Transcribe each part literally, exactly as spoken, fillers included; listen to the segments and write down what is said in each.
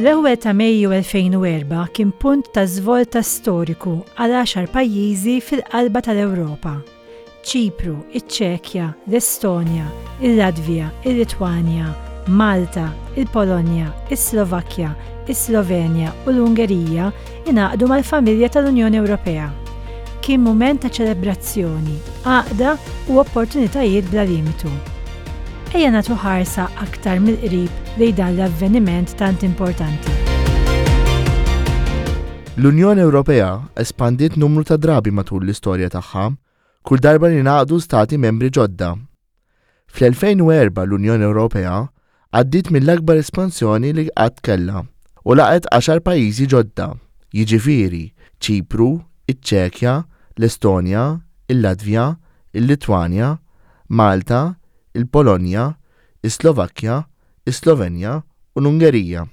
L-ewwel ta' Mejju elfejn u erba' kien punt ta' żvolta storiku għal għaxar pajjiżi fil-qalba tal-Ewropa. Ċipru, iċ-Ċekja, l-Estonja, il-Latvja, il-Litwanja, Malta, il-Polonja, is-Slovakkja, is-Slovenja u l-Ungerija ingħaqdu mal-familja tal-Unjoni Ewropea. Kien mument ta' ċelebrazzjoni, għaqda u opportunitajiet bla limitu. Ejja nagħtu ħarsa aktar mill-qrib lejn dan l-avveniment tant importanti. L-Unjoni Ewropea espandiet numru ta' drabi matul l-istorja tagħha, kull darba li ngħaqdu stati membri ġodda. Fl-elfejn u erba' l-Unjoni Ewropea għaddiet mill-akbar espansjoni li qatt kellha u laqet għaxar pajjiżi ġodda, jiġifieri Ċipru, iċ-Ċekja, l-Estonja, il-Latvja, il-Litwanja, Malta, il-Polonja, is-Slovakkja, is-Slovenja u l-Ungerija.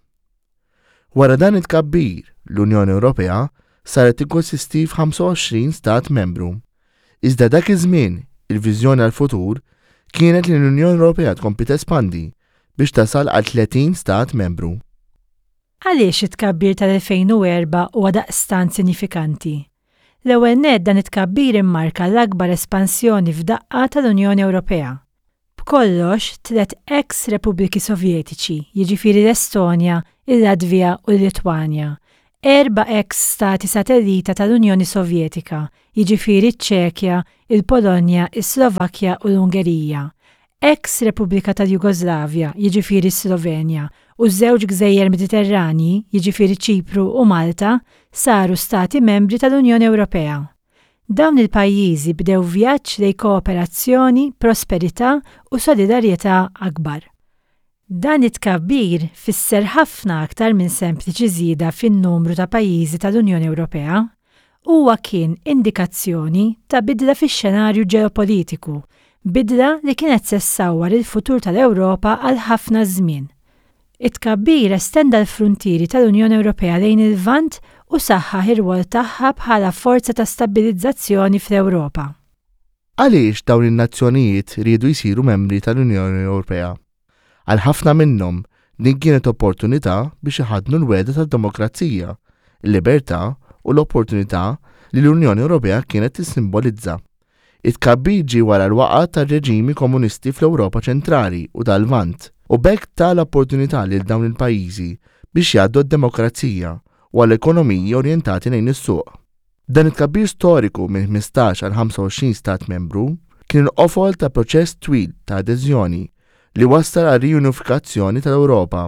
Wara dan it-tkabbir, l-Unjoni Ewropea saret tikkonsisti f'ħamsa u għoxrin stat membru. Iżda dak iż-żmien, il-viżjoni għall-futur kienet li l-Unjoni Ewropea tkompli tespandi biex tasal għal tletin stat membru. Għaliex it-tkabbir tal-elfejn u erba' huwa daqstant sinifikanti? L-ewwel nett dan it-tkabbir immarka l-akbar espansjoni f'daqqa tal-Unjoni Ewropea. B'kollox tliet ex-Repubbliki Sovjetiċi, jiġifieri l-Estonja, il-Latvja u l-Litwanja, erba' ex-stati satellita tal-Unjoni Sovjetika, jiġifieri ċ-Ċekja, il-Polonja, is-Slovakkja u l-Ungerija, ex-Repubblika tal-Jugoslavja, jiġifieri s-Slovenja, u żewġ gżejjer Mediterranji, jiġifieri Ċipru u Malta, saru stati membri tal-Unjoni Ewropea. Dawn il-pajjiżi bdew vjaġġ lejn kooperazzjoni, prosperità u solidarjetà akbar. Dan it-tkabbir fisser ħafna aktar minn sempliċi żieda fin-numru ta' pajjiżi tal-Unjoni Ewropea, huwa kien indikazzjoni ta' bidla fix-xenarju ġeopolitiku, bidla li kienet sessawwar il-futur tal-Ewropa għal ħafna żmien. It-tkabbir estenda l-fruntieri tal-Unjoni Ewropea lejn il-Lvant u saħħaħ ir-rwol tagħha bħala forza ta' stabilizzazzjoni fl-Ewropa. Għaliex dawn in-nazzjonijiet riedu jsiru membri tal-Unjoni Ewropea? Għal ħafna minnhom din kienet opportunità biex iħadnu l-weda tad-demokrazija, il-libertà u l-opportunità li l-Unjoni Ewropea kienet tissimbolizza. It-tkabbir ġie wara l-waqgħa tar-reġimi komunisti fl-Ewropa ċentrali u tal-Lvant u bekk ta' l-opportunità lil dawn il-pajjiżi biex jgħaddu d-demokrazija u għall-ekonomiji orjentati lejn is-suq. Dan it-tkabbir storiku minn ħmistax għal ħamsa u għoxrin stat membru kien l-qofol ta' proċess twil ta' adeżjoni li wassal għal riunifikazzjoni tal-Ewropa.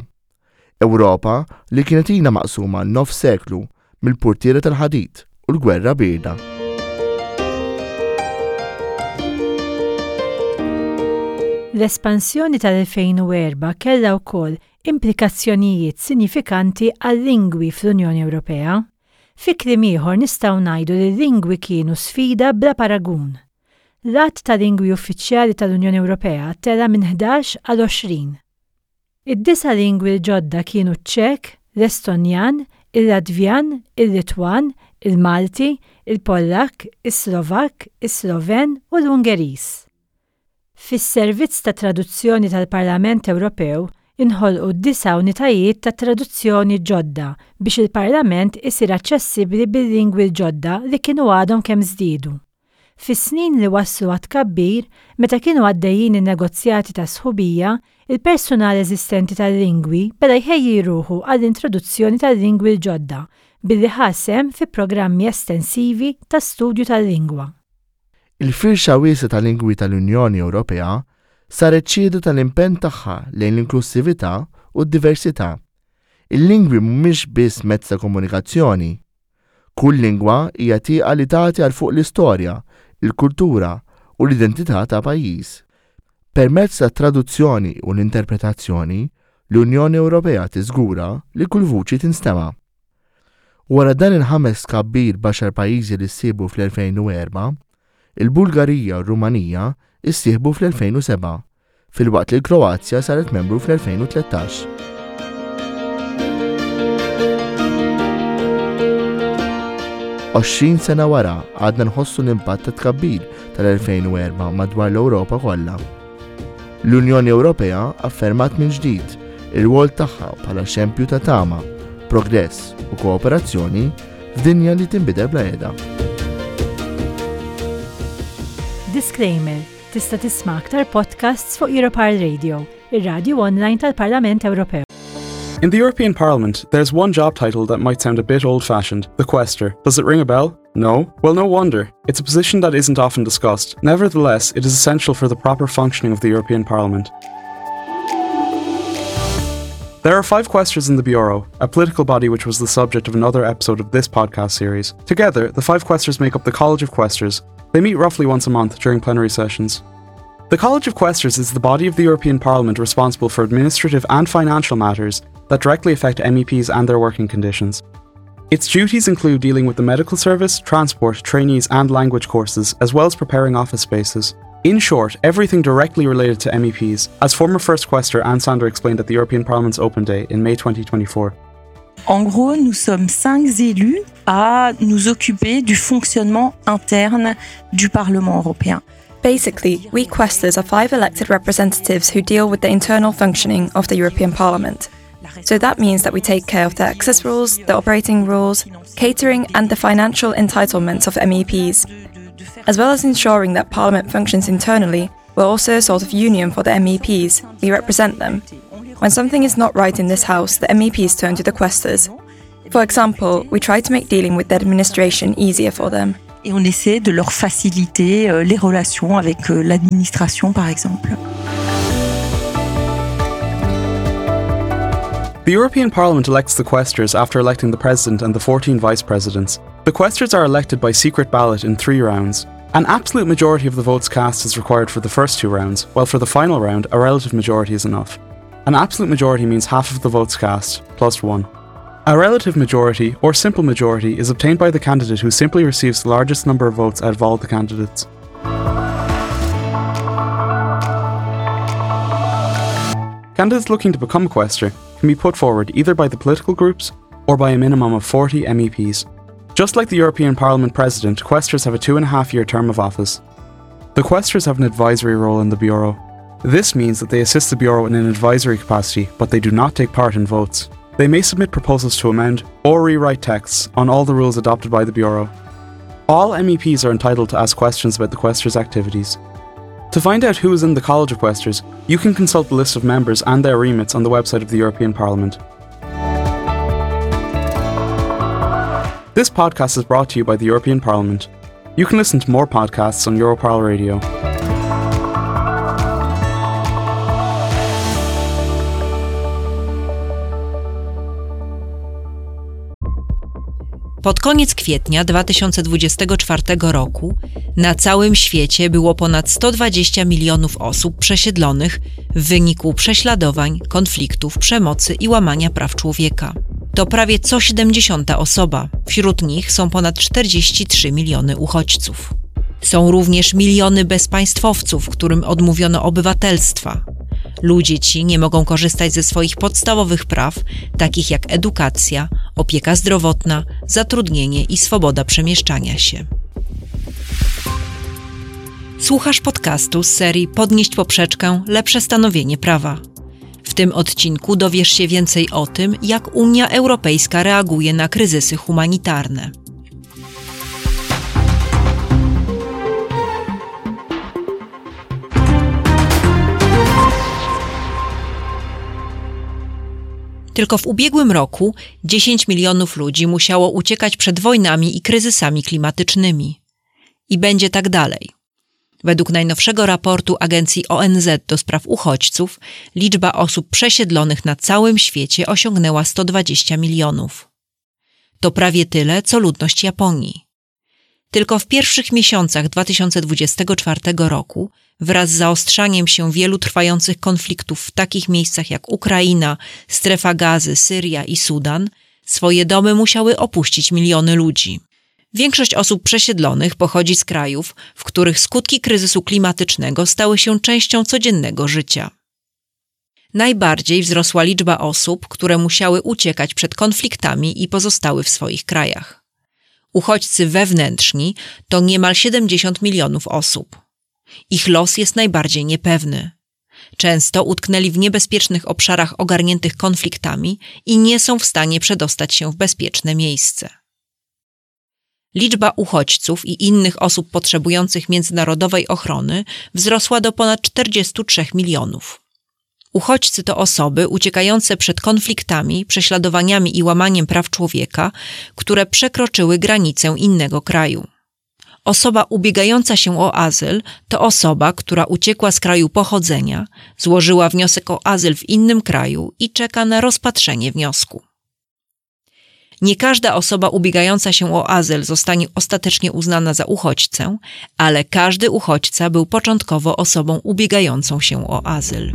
Ewropa li kienet ilha maqsuma nofs seklu mill-Purtiera tal-Ħadid u l-Gwerra Bieda. L-espansjoni tal-elfejn u erba' kellha wkoll implikazzjonijiet sinifikanti għal-lingwi fl-Unjoni Ewropea. Fi kliem ieħor nistgħu ngħidu li l-lingwi kienu sfida bla paragun. L-att ta' lingwi uffiċjali tal-Unjoni Ewropea tela minn ħdax għal għoxrin. Id-disa lingwi l-ġodda kienu ċ-Ċek, l-Estonjan, il-Latvjan, il-Litwan, il-Malti, il-Pollak, is-Slovak, is-Sloven u l-Ungeriż. Fis-servizz ta' traduzzjoni tal-Parlament Ewropew inħolqu disa' unitajiet ta' traduzzjoni ġodda biex il-Parlament isir aċċessibbli bil-lingwi l-ġodda li kienu għadhom kemm żdiedu. Fis-snin li wasslu għat tkabbir, meta kienu għaddejjin in-negozjati ta' sħubija, il-personal eżistenti tal-lingwi beda jħejji ruħu għall-introduzzjoni tal-lingwi l-ġodda billi ħassem fi programmi estensivi ta' studju tal-lingwa. Il-firxa wiesa tal-lingwi tal-Unjoni Ewropea saret ċiedu tal-impenn tagħha lejn l-inklusività u d-diversità. Il-lingwi mhumiex biss mezz ta' komunikazzjoni. Kull lingwa hija tieqa li tagħti għal fuq l-istorja, il-kultura u l-identità ta' pajjiż. Permezz tat traduzzjoni u l-interpretazzjoni, l-Unjoni Ewropea tiżgura li kull vuċi tinstema'. Wara dan il-ħames tkabbir baxar pajjiżi li ssiebu fl-elfejn u erba', il-Bulgarija u r-Rumanija issieħbu fl-elfejn u seba', filwaqt li l-Kroazja saret membru fl-elfejn u tlettax. għoxrin sena wara għadna nħossu l-impatt ta' tkabbir tal-elfejn u erba' madwar l-Ewropa kollha. L-Unjoni Ewropea affermat minn ġdid ir-rwol tagħha bħala xempju ta' tama, progress u kooperazzjoni f'dinja li tinbidel bla qiegħda. Disclaimer: tista' tisma' aktar podcasts fuq Europarl Radio, ir-radju online tal-Parlament Ewropew. In the European Parliament, there's one job title that might sound a bit old-fashioned, the Quaestor. Does it ring a bell? No? Well, no wonder. It's a position that isn't often discussed. Nevertheless, it is essential for the proper functioning of the European Parliament. There are five Quaestors in the Bureau, a political body which was the subject of another episode of this podcast series. Together, the five Quaestors make up the College of Quaestors. They meet roughly once a month during plenary sessions. The College of Quaestors is the body of the European Parliament responsible for administrative and financial matters that directly affect M E Ps and their working conditions. Its duties include dealing with the medical service, transport, trainees and language courses, as well as preparing office spaces. In short, everything directly related to M E Ps, as former First Quaestor Anne Sander explained at the European Parliament's Open Day in May twenty twenty-four. En gros, nous sommes cinq élus à nous occuper du fonctionnement interne du Parlement européen. Basically, we Quaestors are five elected representatives who deal with the internal functioning of the European Parliament. So that means that we take care of the access rules, the operating rules, catering and the financial entitlements of M E Ps. As well as ensuring that Parliament functions internally, we're also a sort of union for the M E Ps. We represent them. When something is not right in this House, the M E Ps turn to the Quaestors. For example, we try to make dealing with the administration easier for them. Et on essaie de leur faciliter euh, les relations avec euh, l'administration, par exemple. The European Parliament elects the Quaestors after electing the President and the fourteen Vice Presidents. The Quaestors are elected by secret ballot in three rounds. An absolute majority of the votes cast is required for the first two rounds, while for the final round, a relative majority is enough. An absolute majority means half of the votes cast, plus one. A relative majority, or simple majority, is obtained by the candidate who simply receives the largest number of votes out of all the candidates. Candidates looking to become a Quaestor can be put forward either by the political groups or by a minimum of forty M E Ps. Just like the European Parliament President, Quaestors have a two and a half year term of office. The Quaestors have an advisory role in the Bureau. This means that they assist the Bureau in an advisory capacity, but they do not take part in votes. They may submit proposals to amend or rewrite texts on all the rules adopted by the Bureau. All M E Ps are entitled to ask questions about the Quaestors' activities. To find out who is in the College of Quaestors, you can consult the list of members and their remits on the website of the European Parliament. This podcast is brought to you by the European Parliament. You can listen to more podcasts on Europarl Radio. Pod koniec kwietnia dwa tysiące dwudziestego czwartego roku na całym świecie było ponad sto dwadzieścia milionów osób przesiedlonych w wyniku prześladowań, konfliktów, przemocy i łamania praw człowieka. To prawie co siedemdziesiąta osoba. Wśród nich są ponad czterdzieści trzy miliony uchodźców. Są również miliony bezpaństwowców, którym odmówiono obywatelstwa. Ludzie ci nie mogą korzystać ze swoich podstawowych praw, takich jak edukacja, opieka zdrowotna, zatrudnienie i swoboda przemieszczania się. Słuchasz podcastu z serii Podnieść poprzeczkę – lepsze stanowienie prawa. W tym odcinku dowiesz się więcej o tym, jak Unia Europejska reaguje na kryzysy humanitarne. Tylko w ubiegłym roku dziesięć milionów ludzi musiało uciekać przed wojnami i kryzysami klimatycznymi. I będzie tak dalej. Według najnowszego raportu Agencji O N Z do spraw uchodźców, liczba osób przesiedlonych na całym świecie osiągnęła sto dwadzieścia milionów. To prawie tyle, co ludność Japonii. Tylko w pierwszych miesiącach dwa tysiące dwudziestego czwartego roku, wraz z zaostrzaniem się wielu trwających konfliktów w takich miejscach jak Ukraina, Strefa Gazy, Syria i Sudan, swoje domy musiały opuścić miliony ludzi. Większość osób przesiedlonych pochodzi z krajów, w których skutki kryzysu klimatycznego stały się częścią codziennego życia. Najbardziej wzrosła liczba osób, które musiały uciekać przed konfliktami i pozostały w swoich krajach. Uchodźcy wewnętrzni to niemal siedemdziesiąt milionów osób. Ich los jest najbardziej niepewny. Często utknęli w niebezpiecznych obszarach ogarniętych konfliktami i nie są w stanie przedostać się w bezpieczne miejsce. Liczba uchodźców i innych osób potrzebujących międzynarodowej ochrony wzrosła do ponad czterdziestu trzech milionów. Uchodźcy to osoby uciekające przed konfliktami, prześladowaniami i łamaniem praw człowieka, które przekroczyły granicę innego kraju. Osoba ubiegająca się o azyl to osoba, która uciekła z kraju pochodzenia, złożyła wniosek o azyl w innym kraju i czeka na rozpatrzenie wniosku. Nie każda osoba ubiegająca się o azyl zostanie ostatecznie uznana za uchodźcę, ale każdy uchodźca był początkowo osobą ubiegającą się o azyl.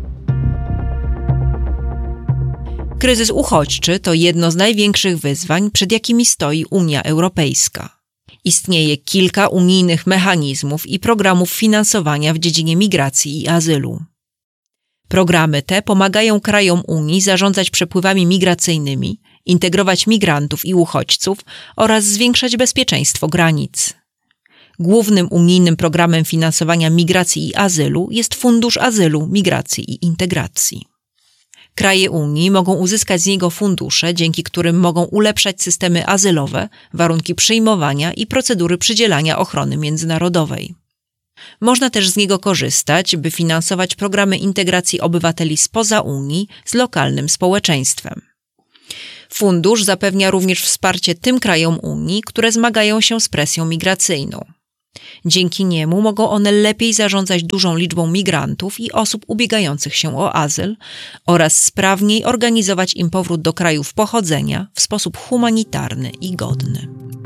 Kryzys uchodźczy to jedno z największych wyzwań, przed jakimi stoi Unia Europejska. Istnieje kilka unijnych mechanizmów i programów finansowania w dziedzinie migracji i azylu. Programy te pomagają krajom Unii zarządzać przepływami migracyjnymi, integrować migrantów i uchodźców oraz zwiększać bezpieczeństwo granic. Głównym unijnym programem finansowania migracji i azylu jest Fundusz Azylu, Migracji i Integracji. Kraje Unii mogą uzyskać z niego fundusze, dzięki którym mogą ulepszać systemy azylowe, warunki przyjmowania i procedury przydzielania ochrony międzynarodowej. Można też z niego korzystać, by finansować programy integracji obywateli spoza Unii z lokalnym społeczeństwem. Fundusz zapewnia również wsparcie tym krajom Unii, które zmagają się z presją migracyjną. Dzięki niemu mogą one lepiej zarządzać dużą liczbą migrantów i osób ubiegających się o azyl oraz sprawniej organizować im powrót do krajów pochodzenia w sposób humanitarny i godny.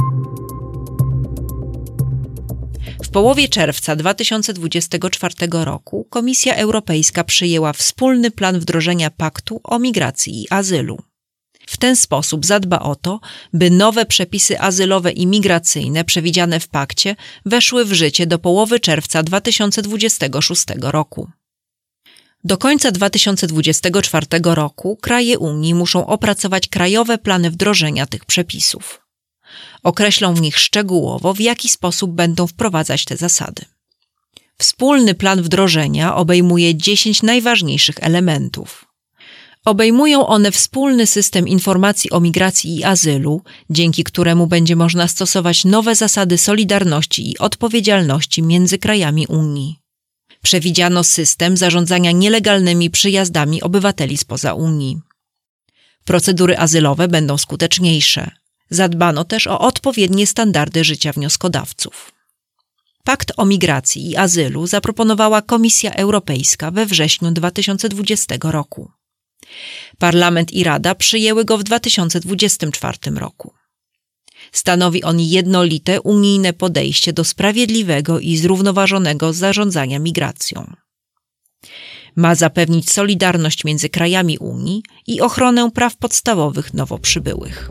W połowie czerwca dwa tysiące dwudziestego czwartego roku Komisja Europejska przyjęła wspólny plan wdrożenia Paktu o migracji i azylu. W ten sposób zadba o to, by nowe przepisy azylowe i migracyjne przewidziane w pakcie weszły w życie do połowy czerwca dwa tysiące dwudziestego szóstego roku. Do końca dwa tysiące dwudziestego czwartego roku kraje Unii muszą opracować krajowe plany wdrożenia tych przepisów. Określą w nich szczegółowo, w jaki sposób będą wprowadzać te zasady. Wspólny plan wdrożenia obejmuje dziesięć najważniejszych elementów. Obejmują one wspólny system informacji o migracji i azylu, dzięki któremu będzie można stosować nowe zasady solidarności i odpowiedzialności między krajami Unii. Przewidziano system zarządzania nielegalnymi przyjazdami obywateli spoza Unii. Procedury azylowe będą skuteczniejsze. Zadbano też o odpowiednie standardy życia wnioskodawców. Pakt o migracji i azylu zaproponowała Komisja Europejska we wrześniu dwa tysiące dwudziestego roku. Parlament i Rada przyjęły go w dwa tysiące dwudziestym czwartym roku. Stanowi on jednolite unijne podejście do sprawiedliwego i zrównoważonego zarządzania migracją. Ma zapewnić solidarność między krajami Unii i ochronę praw podstawowych nowo przybyłych.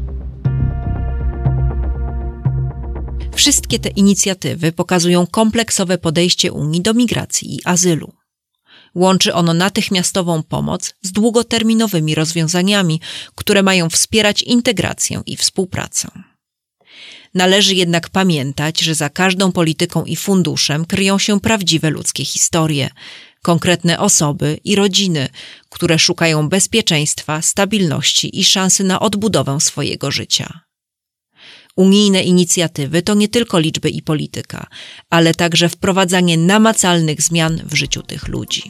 Wszystkie te inicjatywy pokazują kompleksowe podejście Unii do migracji i azylu. Łączy ono natychmiastową pomoc z długoterminowymi rozwiązaniami, które mają wspierać integrację i współpracę. Należy jednak pamiętać, że za każdą polityką i funduszem kryją się prawdziwe ludzkie historie, konkretne osoby i rodziny, które szukają bezpieczeństwa, stabilności i szansy na odbudowę swojego życia. Unijne inicjatywy to nie tylko liczby i polityka, ale także wprowadzanie namacalnych zmian w życiu tych ludzi.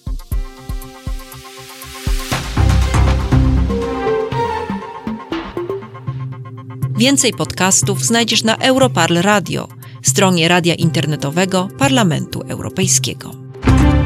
Więcej podcastów znajdziesz na Europarl Radio, stronie radia internetowego Parlamentu Europejskiego.